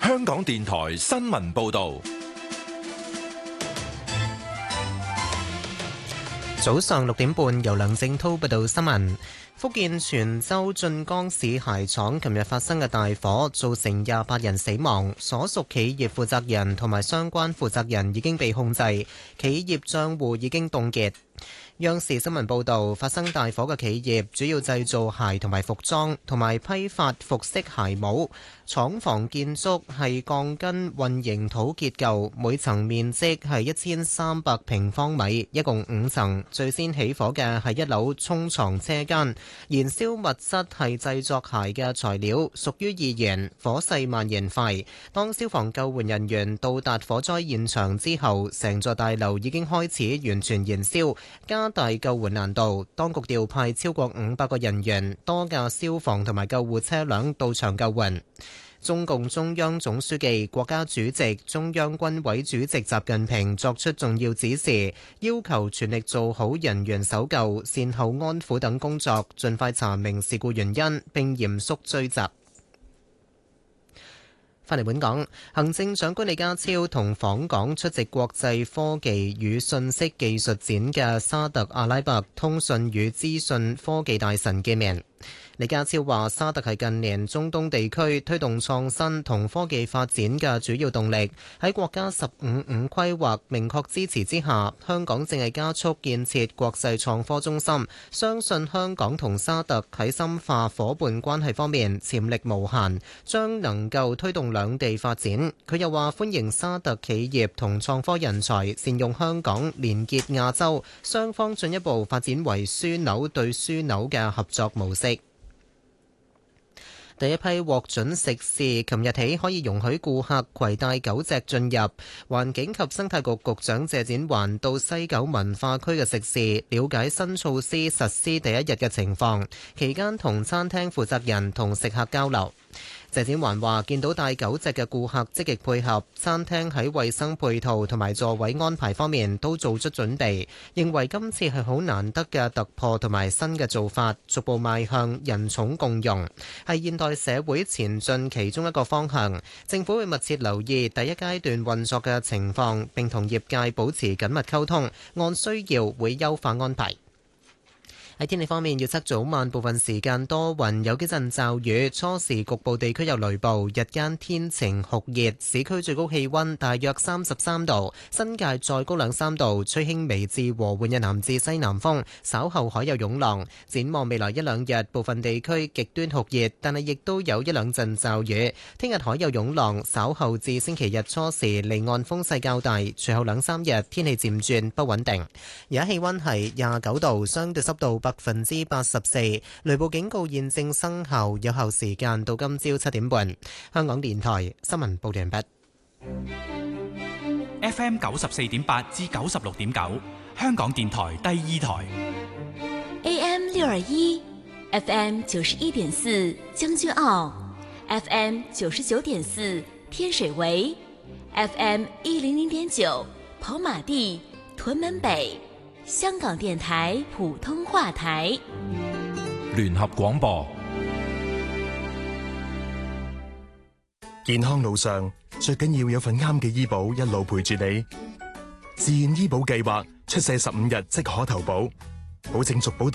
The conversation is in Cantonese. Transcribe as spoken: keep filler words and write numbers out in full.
香港電台新聞報道。 早上六點半，由梁正滔報道新聞。福建泉州晉江市鞋廠琴日發生嘅大火，造成廿八人死亡，所屬企業負責人同埋相關負責人已經被控制，企業賬戶已經凍結。央視新聞報導，發生大火嘅企業主要製造鞋同埋服裝，同埋批發服飾鞋帽。廠房建築係鋼筋混凝土結構，每層面積係一千三百平方米，一共五層。最先起火嘅係一樓沖床車間，燃燒物質係製作鞋嘅材料，屬於易燃，火勢蔓延快。當消防救援人員到達火災現場之後，成座大樓已經開始完全燃燒，加大救援難度。當局調派超過五百個人員、多架消防同埋救護車輛到場救援。中共中央總書記、國家主席、中央軍委主席習近平作出重要指示，要求全力做好人員搜救、善後安撫等工作，盡快查明事故原因，並嚴肅追責。返嚟本港，行政長官李家超同訪港出席國際科技與信息技術展嘅沙特阿拉伯通訊與資訊科技大臣見面。李家超話：沙特係近年中東地區推動創新同科技發展嘅主要動力。喺國家十五五規劃明確支持之下，香港正係加速建設國際創科中心。相信香港同沙特喺深化伙伴關係方面潛力無限，將能夠推動兩地發展。佢又話：歡迎沙特企業同創科人才善用香港連結亞洲，雙方進一步發展為樞紐對樞紐嘅合作模式。第一批獲准食肆，琴日起可以容許顧客攜帶狗隻進入。環境及生態局局長謝展寰到西九文化區嘅食肆，了解新措施實施第一日嘅情況，期間同餐廳負責人同食客交流。謝展寰話：見到帶狗隻嘅顧客積極配合，餐廳喺衛生配套同埋座位安排方面都做出準備，認為今次係好難得嘅突破同埋新嘅做法，逐步邁向人寵共融，係現代社會前進其中一個方向。政府會密切留意第一階段運作嘅情況，並同業界保持緊密溝通，按需要會優化安排。喺天氣方面，預測早晚部分時間多雲，有幾陣驟雨，初時局部地區有雷暴，日間天晴酷熱，市區最高氣溫大約三十三度，新界再高兩三度，吹輕微至和緩嘅南至西南風，稍後海有湧浪。展望未來一兩日，部分地區極端酷熱，但係亦都有一兩陣驟雨。聽日海有湧浪，稍後至星期日初時離岸風勢較大，隨後兩三日天氣漸轉不穩定。而家氣溫係廿九度，相對濕度百分之八十四，雷暴警告現正生效，有效時間到今朝七點半。香港電台新聞報道完畢。 F M 九十四點八至九十六點九，香港電台第二台。 A M 六二一，F M 九十一點四將軍澳 ，F M 九十九點四天水圍 ，F M 一零零點九跑馬地屯門北。香港電台普通話台， 聯合廣播。 健康路上最緊要有份啱嘅醫保一路陪住你。自願醫保計劃出世十五日即可投保，保證續保